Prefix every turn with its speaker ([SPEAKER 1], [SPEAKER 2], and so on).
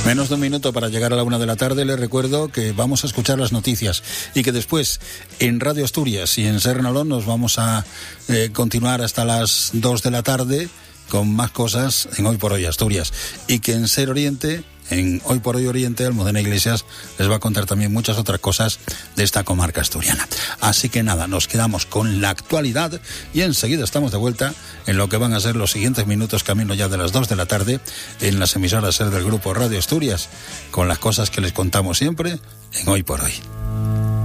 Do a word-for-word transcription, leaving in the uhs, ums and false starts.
[SPEAKER 1] Menos de un minuto para llegar a la una de la tarde. Les recuerdo que vamos a escuchar las noticias y que después en Radio Asturias y en Ser Nalón nos vamos a eh, continuar hasta las dos de la tarde con más cosas en Hoy por Hoy Asturias, y que en Ser Oriente, en Hoy por Hoy Oriente, Almudena Iglesias les va a contar también muchas otras cosas de esta comarca asturiana. Así que nada, nos quedamos con la actualidad y enseguida estamos de vuelta en lo que van a ser los siguientes minutos, camino ya de las dos de la tarde, en las emisoras Ser del Grupo Radio Asturias, con las cosas que les contamos siempre en Hoy por Hoy.